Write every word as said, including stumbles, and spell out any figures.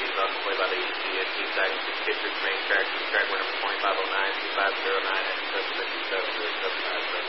is also played by the E C S T siding six district main track, track number twenty-five oh nine, two five zero nine, and seven fifty-seven, seven five seven.